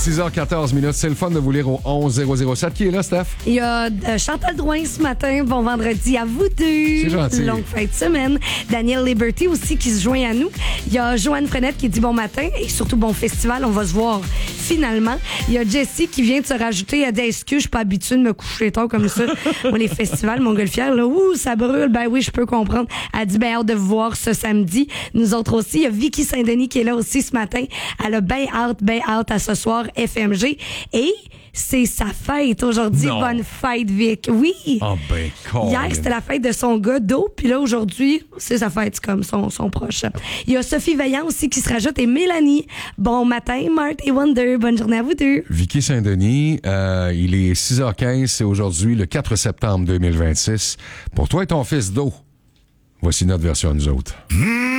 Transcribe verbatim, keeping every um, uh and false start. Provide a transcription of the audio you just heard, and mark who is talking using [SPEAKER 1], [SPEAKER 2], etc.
[SPEAKER 1] six heures quatorze minutes. C'est le fun de vous lire au onze zéro zéro sept. Qui est là, Steph?
[SPEAKER 2] Il y a euh, Chantal Drouin ce matin. Bon vendredi à vous deux.
[SPEAKER 1] C'est gentil.
[SPEAKER 2] Longue fin de semaine. Daniel Liberty aussi qui se joint à nous. Il y a Joanne Frenette qui dit bon matin et surtout bon festival. On va se voir finalement. Il y a Jessie qui vient de se rajouter à des excuses. Je suis pas habituée de me coucher tard comme ça. Moi, les festivals, Montgolfière, là, ouh, ça brûle. Ben oui, je peux comprendre. Elle dit ben hâte de vous voir ce samedi. Nous autres aussi. Il y a Vicky Saint-Denis qui est là aussi ce matin. Elle a bien hâte, bien hâte à ce soir F M G. Et c'est sa fête aujourd'hui.
[SPEAKER 1] Non.
[SPEAKER 2] Bonne fête, Vic. Oui.
[SPEAKER 1] Oh ben, con.
[SPEAKER 2] Hier, c'était la fête de son gars d'eau. Puis là, aujourd'hui, c'est sa fête comme son, son proche. Il y a Sophie Veillant aussi qui se rajoute et Mélanie. Bon matin, Marthe et Wonder. Bonne journée à vous deux.
[SPEAKER 1] Vicky Saint-Denis, euh, il est six heures quinze. C'est aujourd'hui le quatre septembre deux mille vingt-six. Pour toi et ton fils d'eau, voici notre version à nous autres. Mmh.